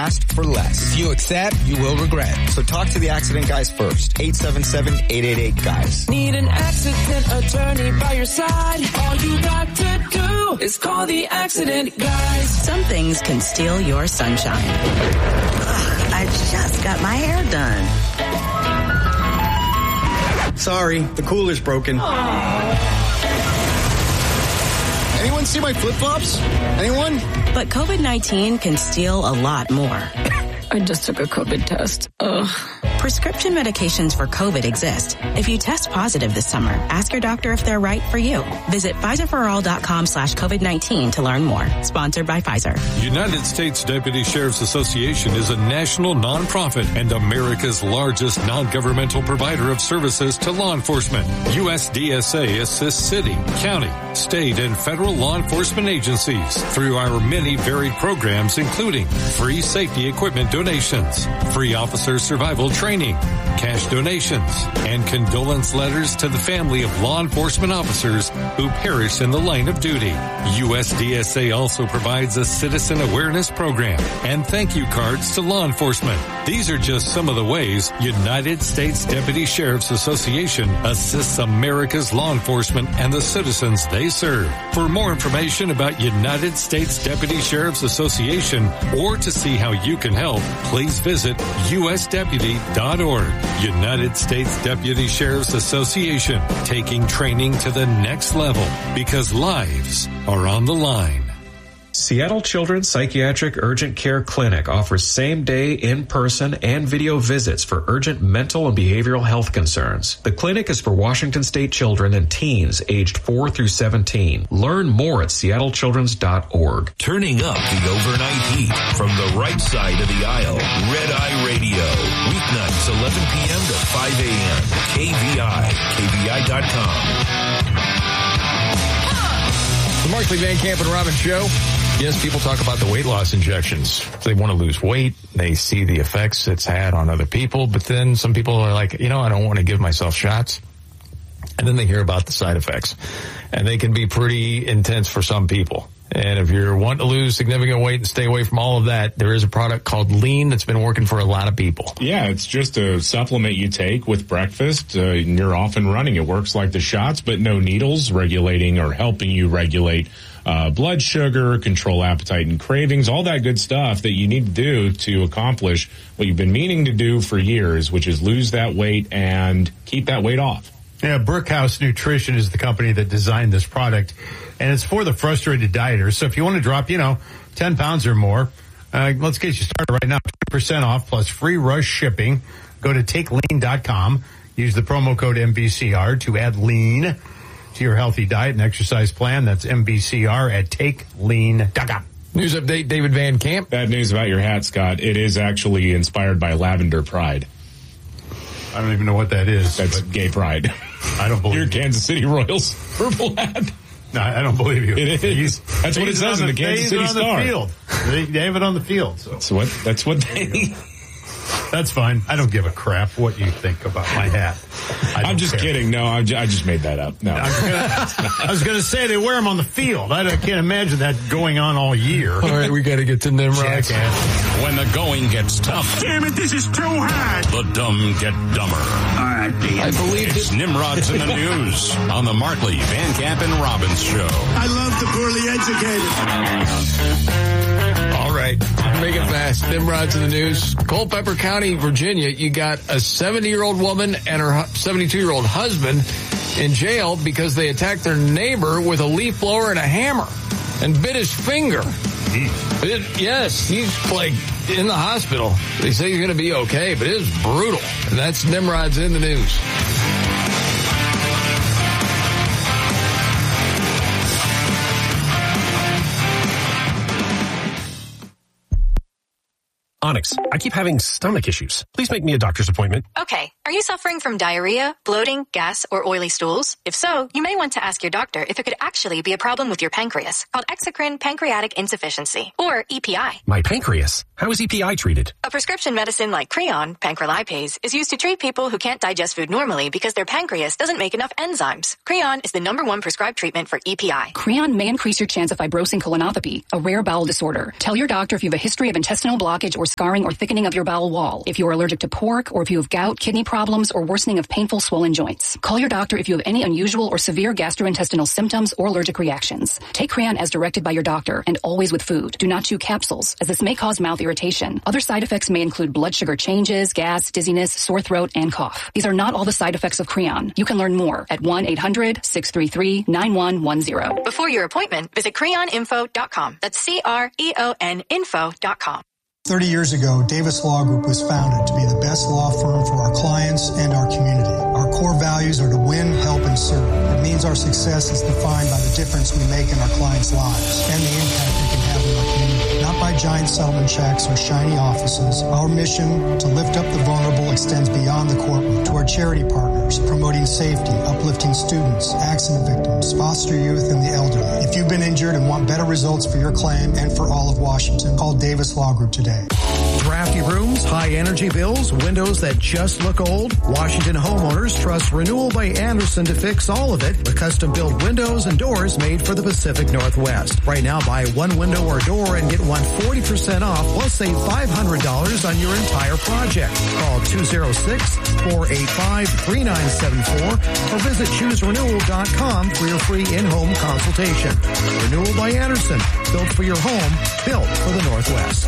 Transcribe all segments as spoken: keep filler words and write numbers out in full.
Ask for less. If you accept, you will regret. So talk to the accident guys first. eight seven seven, eight eight eight, guys. Need an accident attorney by your side? All you got to do is call the accident guys. Some things can steal your sunshine. Ugh, I just got my hair done. Sorry, the cooler's broken. Aww. Anyone see my flip-flops? Anyone? But COVID nineteen can steal a lot more. I just took a COVID test. Ugh. Prescription medications for COVID exist. If you test positive this summer, ask your doctor if they're right for you. Visit Pfizerforall.com slash COVID-19 to learn more. Sponsored by Pfizer. United States Deputy Sheriff's Association is a national nonprofit and America's largest non-governmental provider of services to law enforcement. U S D S A assists city, county, state, and federal law enforcement agencies through our many varied programs, including free safety equipment donations, free officer survival training, cash donations, and condolence letters to the family of law enforcement officers who perish in the line of duty. U S D S A also provides a citizen awareness program and thank you cards to law enforcement. These are just some of the ways United States Deputy Sheriff's Association assists America's law enforcement and the citizens they serve. For more information about United States Deputy Sheriff's Association or to see how you can help, please visit U S deputy dot org. United States Deputy Sheriff's Association, taking training to the next level because lives are on the line. Seattle Children's Psychiatric Urgent Care Clinic offers same-day, in-person, and video visits for urgent mental and behavioral health concerns. The clinic is for Washington State children and teens aged four through seventeen. Learn more at seattle children's dot org. Turning up the overnight heat from the right side of the aisle. Red Eye Radio. Weeknights eleven p.m. to five a.m. K V I. K V I dot com. The Markley, Van Camp, and Robbins Show. Yes, people talk about the weight loss injections. They want to lose weight. They see the effects it's had on other people. But then some people are like, you know, I don't want to give myself shots. And then they hear about the side effects. And they can be pretty intense for some people. And if you're wanting to lose significant weight and stay away from all of that, there is a product called Lean that's been working for a lot of people. Yeah, it's just a supplement you take with breakfast, uh, and you're off and running. It works like the shots, but no needles, regulating or helping you regulate uh, blood sugar, control appetite and cravings, all that good stuff that you need to do to accomplish what you've been meaning to do for years, which is lose that weight and keep that weight off. Yeah, Brookhouse Nutrition is the company that designed this product, and it's for the frustrated dieters. So if you want to drop, you know, ten pounds or more, uh, let's get you started right now. twenty percent off plus free rush shipping. Go to take lean dot com. Use the promo code M B C R to add lean to your healthy diet and exercise plan. That's M B C R at take lean dot com. News update, David Van Camp. Bad news about your hat, Scott. It is actually inspired by Lavender Pride. I don't even know what that is. That's gay pride. I don't believe Your you. Kansas City Royals purple hat. No, I don't believe you. It is. That's what it says in the Kansas City Star. The field. They, they have it on the field. So. That's what. That's what they. That's fine. I don't give a crap what you think about my hat. I'm just care. kidding. No, I'm j- I just made that up. No. I was going to say they wear them on the field. I, I can't imagine that going on all year. All right, we got to get to Nimrod. When the going gets tough. Damn it, this is too hard. The dumb get dumber. All right, I believe it's it. Nimrod's in the News on the Markley, Van Camp, and Robbins Show. I love the poorly educated. All right, make it fast. Nimrod's in the News. Culpeper County, Virginia, you got a seventy-year-old woman and her seventy-two-year-old husband in jail because they attacked their neighbor with a leaf blower and a hammer and bit his finger. It, yes, he's like in the hospital. They say he's going to be okay, but it is brutal. And that's Nimrod's in the News. Onyx, I keep having stomach issues. Please make me a doctor's appointment. Okay. Are you suffering from diarrhea, bloating, gas, or oily stools? If so, you may want to ask your doctor if it could actually be a problem with your pancreas, called exocrine pancreatic insufficiency, or E P I. My pancreas? How is E P I treated? A prescription medicine like Creon, pancrelipase, is used to treat people who can't digest food normally because their pancreas doesn't make enough enzymes. Creon is the number one prescribed treatment for E P I. Creon may increase your chance of fibrosing colonopathy, a rare bowel disorder. Tell your doctor if you have a history of intestinal blockage or scarring or thickening of your bowel wall, if you are allergic to pork, or if you have gout, kidney problems, or worsening of painful swollen joints. Call your doctor if you have any unusual or severe gastrointestinal symptoms or allergic reactions. Take Creon as directed by your doctor and always with food. Do not chew capsules, as this may cause mouth irritation. Other side effects may include blood sugar changes, gas, dizziness, sore throat, and cough. These are not all the side effects of Creon. You can learn more at one eight hundred six three three nine one one zero. Before your appointment, visit creon info dot com. That's C R E O N info dot com. thirty years ago, Davis Law Group was founded to be the best law firm for our clients and our community. Our core values are to win, help, and serve. It means our success is defined by the difference we make in our clients' lives and the impact we can have in our community. Not by giant settlement checks or shiny offices. Our mission to lift up the vulnerable extends beyond the courtroom to our charity partners, promoting safety, uplifting students, accident victims, foster youth, and the elderly. If you've been injured and want better results for your claim and for all of Washington, call Davis Law Group today. Drafty rooms, high energy bills, windows that just look old? Washington homeowners trust Renewal by Andersen to fix all of it with custom-built windows and doors made for the Pacific Northwest. Right now, buy one window or door and get one forty percent off, plus save five hundred dollars on your entire project. Call two oh six, four eight five, three nine seven four or visit choose renewal dot com for your free in-home consultation. Renewal by Andersen, built for your home, built for the Northwest.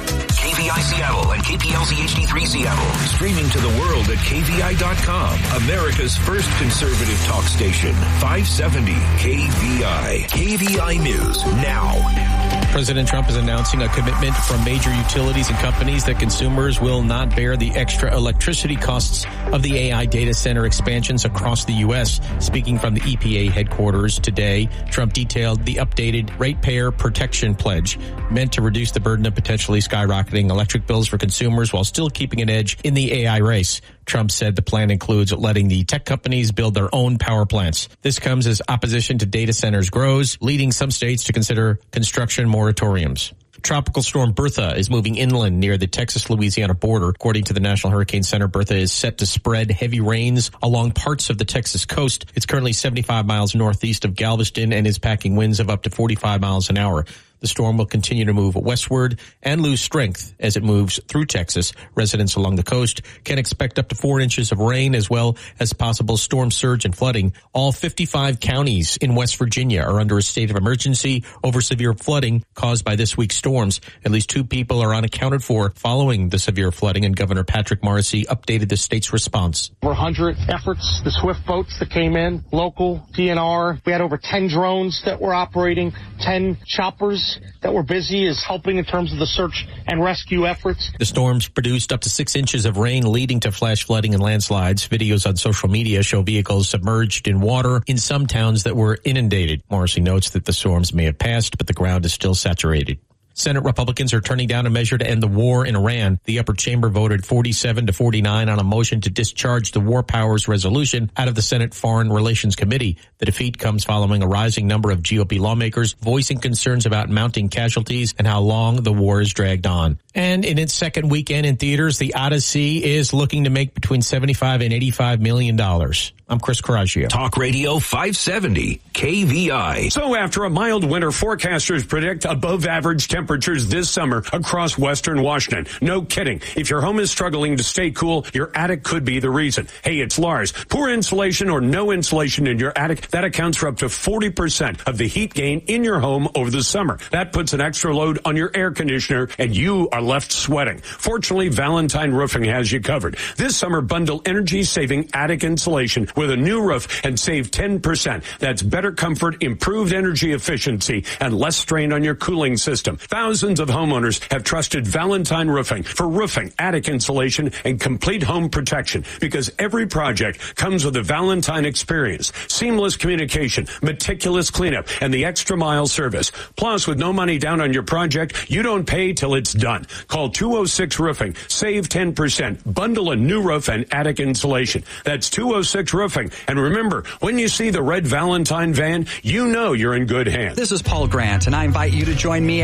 K V I Seattle and K P L Z H D three Seattle. Streaming to the world at K V I dot com. America's first conservative talk station. five seventy K V I. K V I News now. President Trump is announcing a commitment from major utilities and companies that consumers will not bear the extra electricity costs of the A I data center expansions across the U S. Speaking from the E P A headquarters today, Trump detailed the updated ratepayer protection pledge meant to reduce the burden of potentially skyrocketing electric bills for consumers while still keeping an edge in the A I race. Trump said the plan includes letting the tech companies build their own power plants. This comes as opposition to data centers grows, leading some states to consider construction moratoriums. Tropical storm Bertha is moving inland near the Texas-Louisiana border. According to the National Hurricane Center, Bertha is set to spread heavy rains along parts of the Texas coast. It's currently seventy-five miles northeast of Galveston and is packing winds of up to forty-five miles an hour. The storm will continue to move westward and lose strength as it moves through Texas. Residents along the coast can expect up to four inches of rain as well as possible storm surge and flooding. All fifty-five counties in West Virginia are under a state of emergency over severe flooding caused by this week's storms. At least two people are unaccounted for following the severe flooding, and Governor Patrick Morrisey updated the state's response. Over one hundred efforts, the Swift boats that came in, local, D N R. We had over ten drones that were operating, ten choppers that were busy is helping in terms of the search and rescue efforts. The storms produced up to six inches of rain, leading to flash flooding and landslides. Videos on social media show vehicles submerged in water in some towns that were inundated. Morrissey notes that the storms may have passed, but the ground is still saturated. Senate Republicans are turning down a measure to end the war in Iran. The upper chamber voted forty-seven to forty-nine on a motion to discharge the war powers resolution out of the Senate Foreign Relations Committee. The defeat comes following a rising number of G O P lawmakers voicing concerns about mounting casualties and how long the war is dragged on. And in its second weekend in theaters, The Odyssey is looking to make between seventy-five and eighty-five million dollars. I'm Chris Coraggio. Talk Radio five seventy K V I. So after a mild winter, forecasters predict above average temperatures this summer across western Washington. No kidding. If your home is struggling to stay cool, your attic could be the reason. Hey, it's Lars. Poor insulation or no insulation in your attic, that accounts for up to forty percent of the heat gain in your home over the summer. That puts an extra load on your air conditioner and you are left sweating. Fortunately, Valentine Roofing has you covered. This summer, bundle energy-saving attic insulation with a new roof and save ten percent. That's better comfort, improved energy efficiency, and less strain on your cooling system. Thousands of homeowners have trusted Valentine Roofing for roofing, attic insulation, and complete home protection because every project comes with a Valentine experience, seamless communication, meticulous cleanup, and the extra mile service. Plus, with no money down on your project, you don't pay till it's done. Call two oh six Roofing. Save ten percent. Bundle a new roof and attic insulation. That's two oh six Roofing. And remember, when you see the red Valentine van, you know you're in good hands. This is Paul Grant, and I invite you to join me every Saturday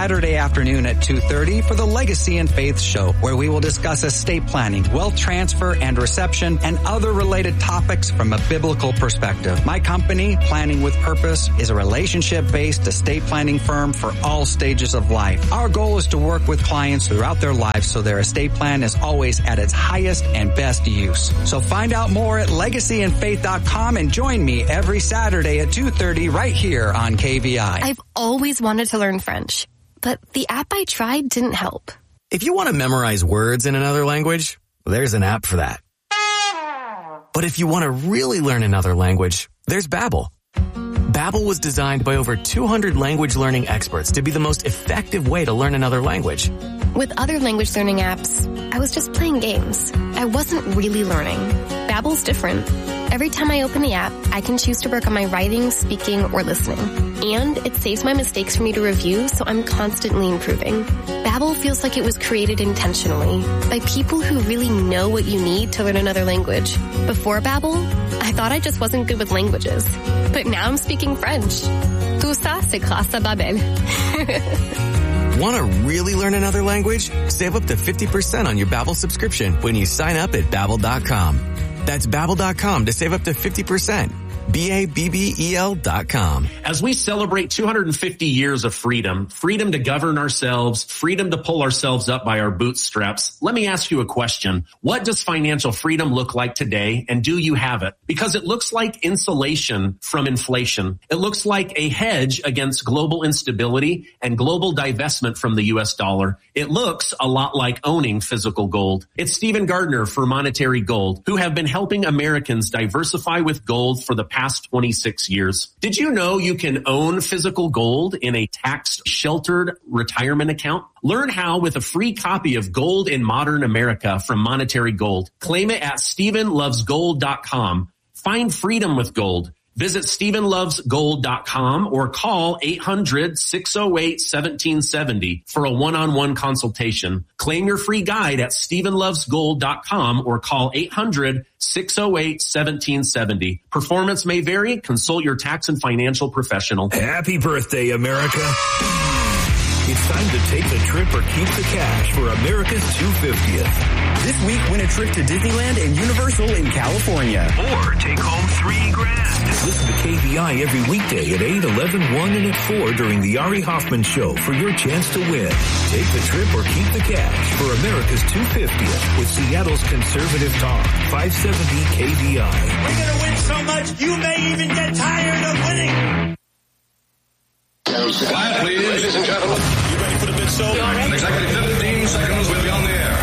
Saturday afternoon at two thirty for the Legacy and Faith Show, where we will discuss estate planning, wealth transfer and reception, and other related topics from a biblical perspective. My company, Planning with Purpose, is a relationship-based estate planning firm for all stages of life. Our goal is to work with clients throughout their lives so their estate plan is always at its highest and best use. So find out more at legacy and faith dot com and join me every Saturday at two thirty right here on K V I. I've always wanted to learn French, but the app I tried didn't help. If you want to memorize words in another language, there's an app for that. But if you want to really learn another language, there's Babbel. Babbel was designed by over two hundred language learning experts to be the most effective way to learn another language. With other language learning apps, I was just playing games. I wasn't really learning. Babbel's different. Every time I open the app, I can choose to work on my writing, speaking, or listening. And it saves my mistakes for me to review, so I'm constantly improving. Babbel feels like it was created intentionally by people who really know what you need to learn another language. Before Babbel, I thought I just wasn't good with languages. But now I'm speaking French. Tout ça, c'est grâce à Babbel. Want to really learn another language? Save up to fifty percent on your Babbel subscription when you sign up at Babbel dot com. That's Babbel dot com to save up to fifty percent. B A B B E L dot com. As we celebrate two hundred fifty years of freedom, freedom to govern ourselves, freedom to pull ourselves up by our bootstraps, let me ask you a question. What does financial freedom look like today, and do you have it? Because it looks like insulation from inflation. It looks like a hedge against global instability and global divestment from the U S dollar. It looks a lot like owning physical gold. It's Stephen Gardner for Monetary Gold, who have been helping Americans diversify with gold for the past twenty-six years. Did you know you can own physical gold in a tax-sheltered retirement account? Learn how with a free copy of Gold in Modern America from Monetary Gold. Claim it at Stephen Loves Gold dot com. Find freedom with gold. Visit Stephen Loves Gold dot com or call eight hundred, six oh eight, one seven seven oh for a one-on-one consultation. Claim your free guide at Stephen Loves Gold dot com or call eight hundred, six oh eight, one seven seven oh. Performance may vary. Consult your tax and financial professional. Happy birthday, America. It's time to take the trip or keep the cash for America's two hundred fiftieth. This week, win a trip to Disneyland and Universal in California. Or take home three grand. Listen to K V I every weekday at eight, eleven, one, and at four during the Ari Hoffman Show for your chance to win. Take the trip or keep the cash for America's two hundred fiftieth with Seattle's Conservative Talk, five seventy K V I. We're going to win so much, you may even get tired of winning. Quiet, please. Ladies and gentlemen. You ready for the bid show? Exactly fifteen seconds, we'll be on the air.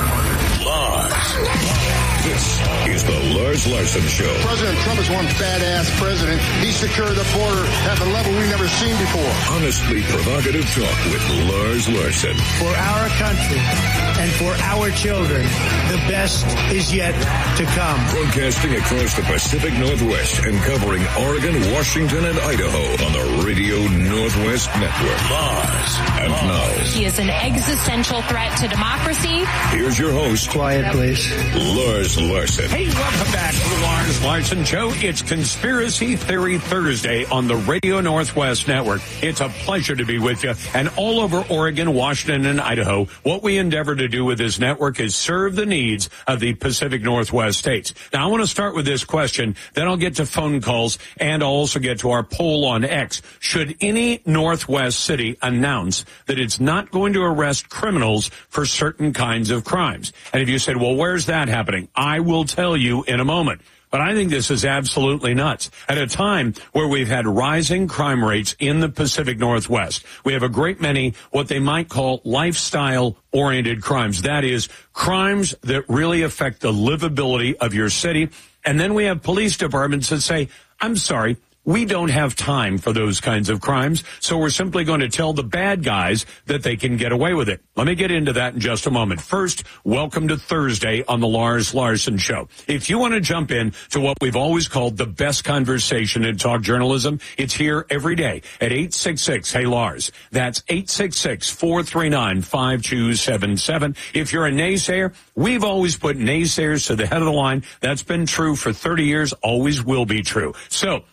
Lars. This is the Lars Larson Show. President Trump is one badass president. He secured the border at the level we've never seen before. Honestly provocative talk with Lars Larson. For our country and for our children, the best is yet to come. Broadcasting across the Pacific Northwest and covering Oregon, Washington, and Idaho on the Radio Northwest Network. Lars. And now. He is an existential threat to democracy. Here's your host. Quiet, please. Lars Larson. Hey, welcome back to the Lars Larson Show. It's Conspiracy Theory Thursday on the Radio Northwest Network. It's a pleasure to be with you. And all over Oregon, Washington, and Idaho, what we endeavor to do with this network is serve the needs of the Pacific Northwest states. Now, I want to start with this question, then I'll get to phone calls, and I'll also get to our poll on X. Should any Northwest city announce that it's not going to arrest criminals for certain kinds of crimes? And if you said, well, where's that happening? I will tell you in a moment. But I think this is absolutely nuts. At a time where we've had rising crime rates in the Pacific Northwest, we have a great many what they might call lifestyle-oriented crimes. That is, crimes that really affect the livability of your city. And then we have police departments that say, I'm sorry, we don't have time for those kinds of crimes, so we're simply going to tell the bad guys that they can get away with it. Let me get into that in just a moment. First, welcome to Thursday on the Lars Larson Show. If you want to jump in to what we've always called the best conversation in talk journalism, it's here every day at eight six six, hey Lars. That's eight six six, four three nine, five two seven seven. If you're a naysayer, we've always put naysayers to the head of the line. That's been true for thirty years, always will be true. So, if you want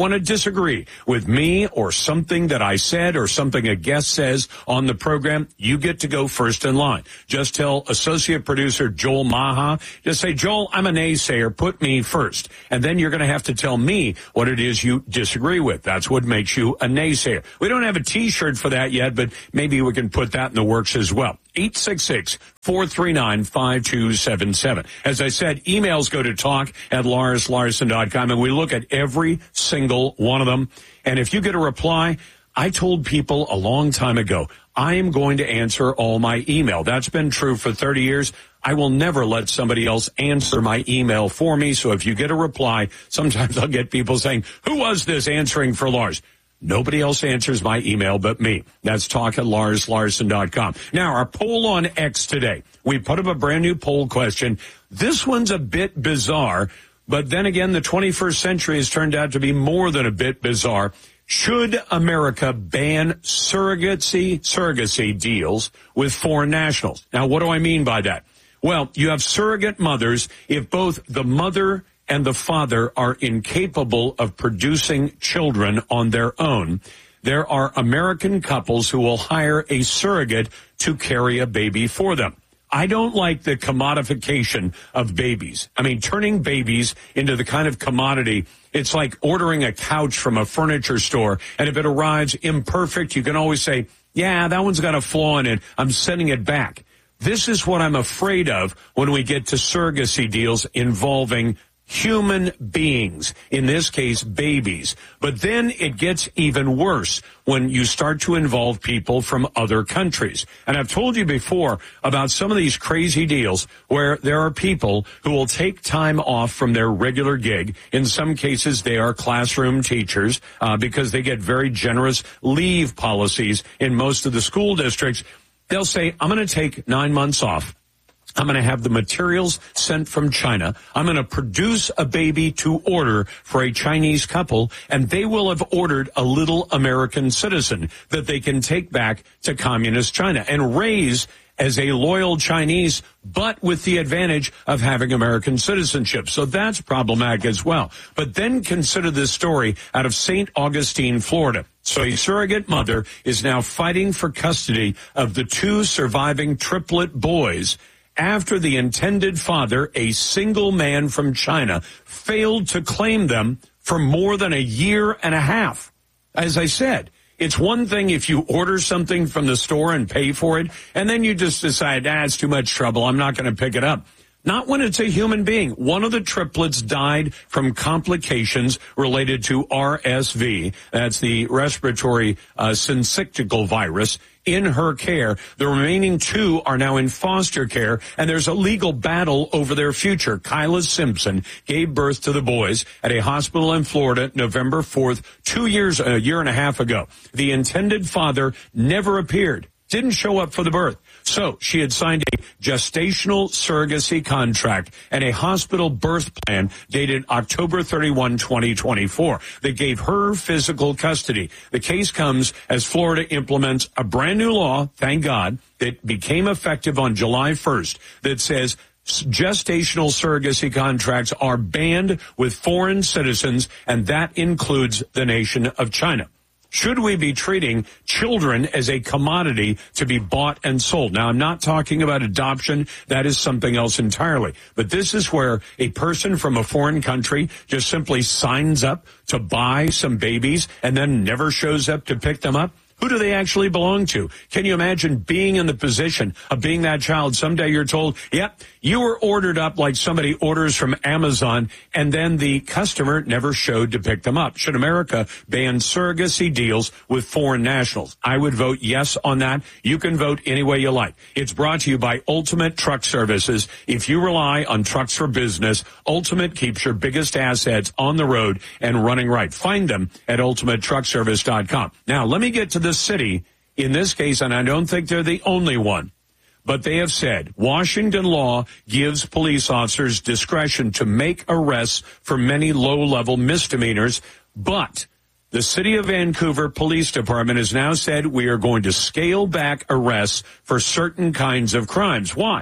want to disagree with me or something that I said or something a guest says on the program, you get to go first in line. Just tell associate producer Joel Maha, just say, Joel, I'm a naysayer, put me first. And then you're going to have to tell me what it is you disagree with. That's what makes you a naysayer. We don't have a t-shirt for that yet, but maybe we can put that in the works as well. eight six six, four three nine, five two seven seven. As I said, emails go to talk at lars larson dot com, and we look at every single one of them. And if you get a reply, I told people a long time ago, I am going to answer all my email. That's been true for thirty years. I will never let somebody else answer my email for me. So if you get a reply, sometimes I'll get people saying, who was this answering for Lars? Nobody else answers my email but me. That's talk at lars larson dot com. Now, our poll on X today. We put up a brand new poll question. This one's a bit bizarre, but then again, the twenty-first century has turned out to be more than a bit bizarre. Should America ban surrogacy, surrogacy deals with foreign nationals? Now, what do I mean by that? Well, you have surrogate mothers if both the mother and the father are incapable of producing children on their own. There are American couples who will hire a surrogate to carry a baby for them. I don't like the commodification of babies. I mean, turning babies into the kind of commodity, it's like ordering a couch from a furniture store, and if it arrives imperfect, you can always say, yeah, that one's got a flaw in it, I'm sending it back. This is what I'm afraid of when we get to surrogacy deals involving human beings, in this case, babies. But then it gets even worse when you start to involve people from other countries. And I've told you before about some of these crazy deals where there are people who will take time off from their regular gig. In some cases, they are classroom teachers uh, because they get very generous leave policies in most of the school districts. They'll say, I'm going to take nine months off. I'm going to have the materials sent from China. I'm going to produce a baby to order for a Chinese couple, and they will have ordered a little American citizen that they can take back to communist China and raise as a loyal Chinese, but with the advantage of having American citizenship. So that's problematic as well. But then consider this story out of Saint Augustine, Florida. So a surrogate mother is now fighting for custody of the two surviving triplet boys after the intended father, a single man from China, failed to claim them for more than a year and a half. As I said, it's one thing if you order something from the store and pay for it, and then you just decide, ah, it's too much trouble, I'm not going to pick it up. Not when it's a human being. One of the triplets died from complications related to R S V. That's the respiratory uh, syncytial virus. In her care. The remaining two are now in foster care, and there's a legal battle over their future. Kyla Simpson gave birth to the boys at a hospital in Florida November fourth, two years, a year and a half ago. The intended father never appeared, didn't show up for the birth. So she had signed a gestational surrogacy contract and a hospital birth plan dated October thirty-first, twenty twenty-four that gave her physical custody. The case comes as Florida implements a brand new law, thank God, that became effective on July first that says gestational surrogacy contracts are banned with foreign citizens, and that includes the nation of China. Should we be treating children as a commodity to be bought and sold? Now, I'm not talking about adoption. That is something else entirely. But this is where a person from a foreign country just simply signs up to buy some babies and then never shows up to pick them up. Who do they actually belong to? Can you imagine being in the position of being that child? Someday you're told, yep, you were ordered up like somebody orders from Amazon, and then the customer never showed to pick them up. Should America ban surrogacy deals with foreign nationals? I would vote yes on that. You can vote any way you like. It's brought to you by Ultimate Truck Services. If you rely on trucks for business, Ultimate keeps your biggest assets on the road and running right. Find them at ultimate truck service dot com. Now, let me get to the city in this case, and I don't think they're the only one, but they have said Washington law gives police officers discretion to make arrests for many low-level misdemeanors, but the City of Vancouver Police Department has now said we are going to scale back arrests for certain kinds of crimes. Why?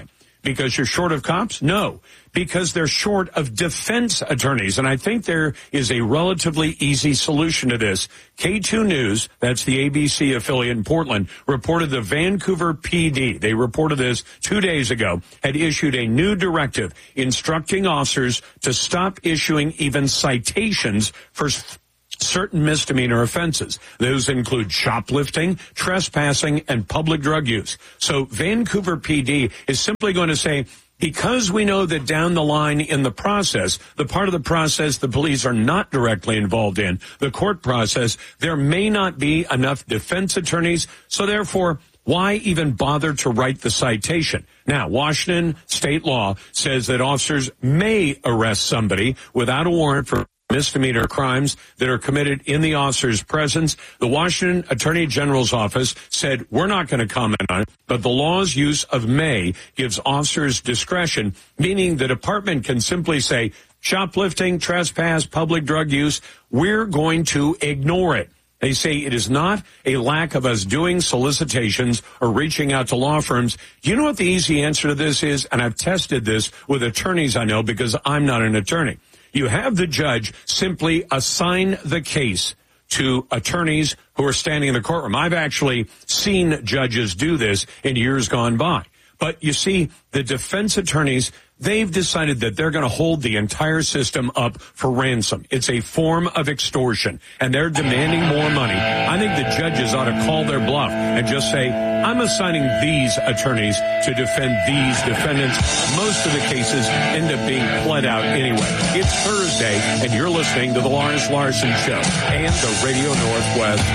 Because you're short of cops? No, because they're short of defense attorneys. And I think there is a relatively easy solution to this. K two News, that's the A B C affiliate in Portland, reported the Vancouver P D, they reported this two days ago, had issued a new directive instructing officers to stop issuing even citations for certain misdemeanor offenses. Those include shoplifting, trespassing, and public drug use. So Vancouver P D is simply going to say, because we know that down the line in the process, the part of the process the police are not directly involved in, the court process, there may not be enough defense attorneys, so therefore, why even bother to write the citation? Now, Washington state law says that officers may arrest somebody without a warrant for misdemeanor crimes that are committed in the officer's presence. The Washington Attorney General's office said, we're not going to comment on it, but the law's use of may gives officers discretion, meaning the department can simply say, shoplifting, trespass, public drug use, we're going to ignore it. They say it is not a lack of us doing solicitations or reaching out to law firms. You know what the easy answer to this is? And I've tested this with attorneys I know because I'm not an attorney. You have the judge simply assign the case to attorneys who are standing in the courtroom. I've actually seen judges do this in years gone by. But you see, the defense attorneys, they've decided that they're going to hold the entire system up for ransom. It's a form of extortion, and they're demanding more money. I think the judges ought to call their bluff and just say, I'm assigning these attorneys to defend these defendants. Most of the cases end up being pled out anyway. It's Thursday, and you're listening to the Lawrence Larson Show and the Radio Northwest